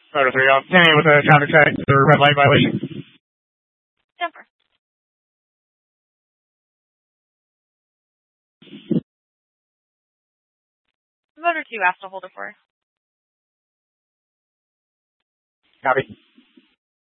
Motor 3, 10 with a traffic check for red light violation. Jumper. Motor 2 asked to hold it for. Copy.